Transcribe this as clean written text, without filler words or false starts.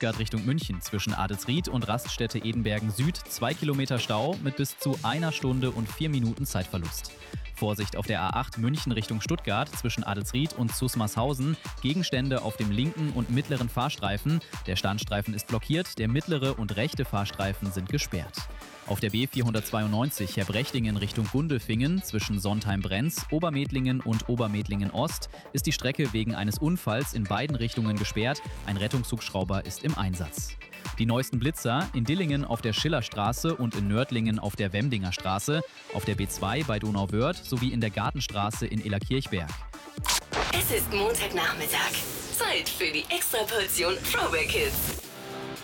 Stuttgart Richtung München zwischen Adelsried und Raststätte Edenbergen Süd 2 Kilometer Stau mit bis zu 1 Stunde und 4 Minuten Zeitverlust. Vorsicht auf der A8 München Richtung Stuttgart zwischen Adelsried und Zusmarshausen. Gegenstände auf dem linken und mittleren Fahrstreifen. Der Standstreifen ist blockiert, der mittlere und rechte Fahrstreifen sind gesperrt. Auf der B492 Herbrechtingen Richtung Gundelfingen zwischen Sontheim-Brenz, Obermedlingen und Obermedlingen-Ost ist die Strecke wegen eines Unfalls in beiden Richtungen gesperrt. Ein Rettungshubschrauber ist im Einsatz. Die neuesten Blitzer in Dillingen auf der Schillerstraße und in Nördlingen auf der Wemdinger Straße, auf der B2 bei Donauwörth sowie in der Gartenstraße in Illerkirchberg. Es ist Montagnachmittag. Zeit für die Extraportion Throwback Hits.